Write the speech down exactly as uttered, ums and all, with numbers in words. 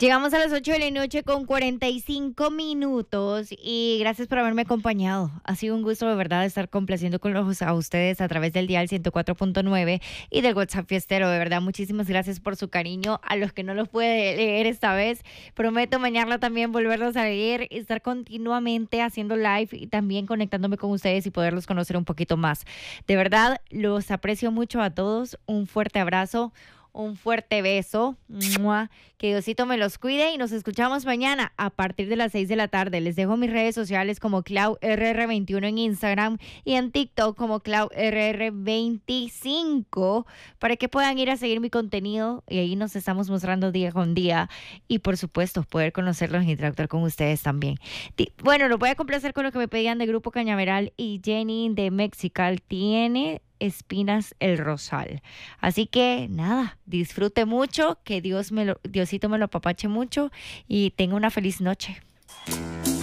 Llegamos a las ocho de la noche con cuarenta y cinco minutos y gracias por haberme acompañado. Ha sido un gusto de verdad estar complaciendo con los, a ustedes a través del dial ciento cuatro punto nueve y del WhatsApp Fiestero. De verdad, muchísimas gracias por su cariño. A los que no los pude leer esta vez, prometo mañana también volverlos a leer, estar continuamente haciendo live y también conectándome con ustedes y poderlos conocer un poquito más. De verdad, los aprecio mucho a todos. Un fuerte abrazo. Un fuerte beso. ¡Mua! Que Diosito me los cuide y nos escuchamos mañana a partir de las seis de la tarde. Les dejo mis redes sociales como Clau R R veintiuno en Instagram y en TikTok como Clau R R veinticinco para que puedan ir a seguir mi contenido y ahí nos estamos mostrando día con día y por supuesto poder conocerlos e interactuar con ustedes también. Bueno, lo voy a complacer con lo que me pedían de Grupo Cañaveral y Jenny de Mexical. Tiene espinas el rosal. Así que nada, disfrute mucho, que Dios me lo, Diosito me lo apapache mucho y tenga una feliz noche.